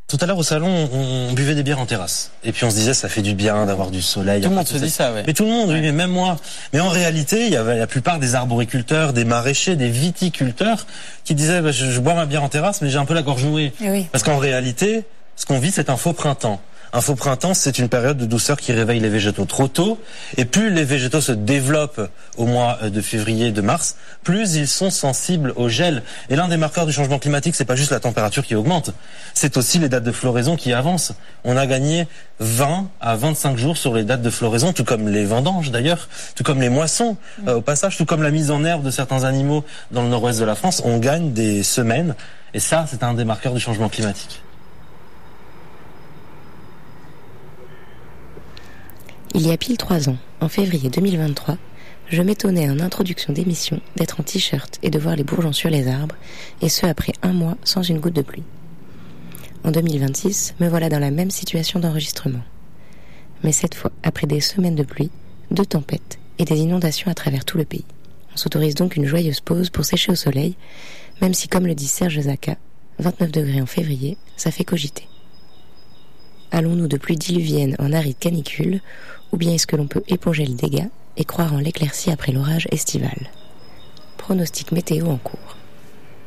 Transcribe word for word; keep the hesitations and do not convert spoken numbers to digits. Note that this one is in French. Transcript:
Tout à l'heure au salon, on, on buvait des bières en terrasse. Et puis on se disait, ça fait du bien d'avoir du soleil. Tout le monde se dit ça, ouais. Mais tout le monde, ouais. oui, mais même moi. Mais en réalité, il y avait la plupart des arboriculteurs, des maraîchers, des viticulteurs qui disaient, bah, je, je bois ma bière en terrasse, mais j'ai un peu la gorge nouée. Oui. Parce qu'en réalité, ce qu'on vit, c'est un faux printemps. Un faux printemps, c'est une période de douceur qui réveille les végétaux trop tôt. Et plus les végétaux se développent au mois de février, de mars, plus ils sont sensibles au gel. Et l'un des marqueurs du changement climatique, c'est pas juste la température qui augmente, c'est aussi les dates de floraison qui avancent. On a gagné vingt à vingt-cinq jours sur les dates de floraison, tout comme les vendanges d'ailleurs, tout comme les moissons euh, au passage, tout comme la mise en herbe de certains animaux dans le nord-ouest de la France. On gagne des semaines. Et ça, c'est un des marqueurs du changement climatique. Il y a pile trois ans, en février deux mille vingt-trois, je m'étonnais en introduction d'émission d'être en t-shirt et de voir les bourgeons sur les arbres, et ce après un mois sans une goutte de pluie. En deux mille vingt-six, me voilà dans la même situation d'enregistrement. Mais cette fois, après des semaines de pluie, de tempêtes et des inondations à travers tout le pays. On s'autorise donc une joyeuse pause pour sécher au soleil, même si, comme le dit Serge Zaka, vingt-neuf degrés en février, ça fait cogiter. Allons-nous de pluie diluvienne en aride canicule, ou bien est-ce que l'on peut éponger le dégât et croire en l'éclaircie après l'orage estival ? Pronostic météo en cours.